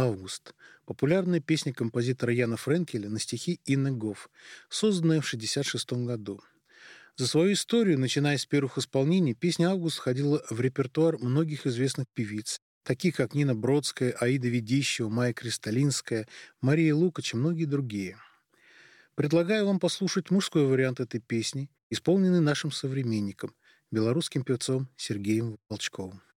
«Август» — популярная песня композитора Яна Френкеля на стихи Инны Гофф, созданная в 1966 году. За свою историю, начиная с первых исполнений, песня «Август» входила в репертуар многих известных певиц, таких как Нина Бродская, Аида Ведищева, Майя Кристалинская, Мария Лукач и многие другие. Предлагаю вам послушать мужской вариант этой песни, исполненный нашим современником, белорусским певцом Сергеем Волчковым.